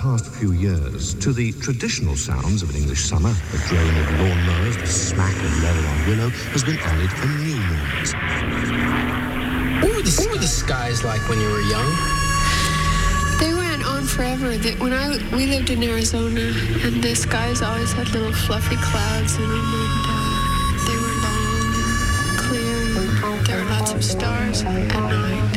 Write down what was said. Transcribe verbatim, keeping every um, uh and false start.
past few years to the traditional sounds of an English summer. The drone of lawnmowers, the smack of leather on willow has been added a new noise. What were, the, what were the skies like when you were young? They went on forever. They, when I we lived in Arizona, and the skies always had little fluffy clouds in them, and uh, they were long and clear. And there were lots of stars at night.